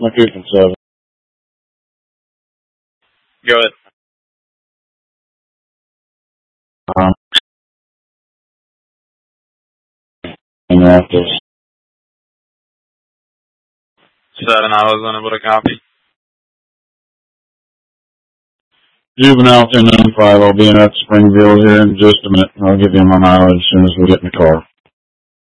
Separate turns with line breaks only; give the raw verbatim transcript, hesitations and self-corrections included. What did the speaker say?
My Cooper seven.
Go ahead.
Um, Indianapolis.
Seven, I was unable to copy.
Juvenile ten nine five. I'll be in at Springfield here in just a minute. I'll give you my mileage as soon as we get in the car.